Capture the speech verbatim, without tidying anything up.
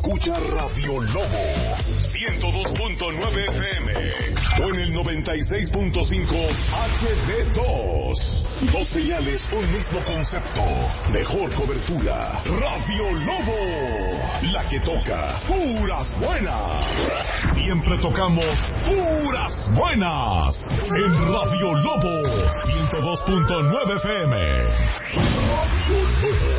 Escucha Radio Lobo ciento dos punto nueve F M o en el noventa y seis punto cinco H D dos. Dos señales, un mismo concepto. Mejor cobertura. Radio Lobo, la que toca puras buenas. Siempre tocamos puras buenas. En Radio Lobo ciento dos punto nueve F M. Radio Lobo.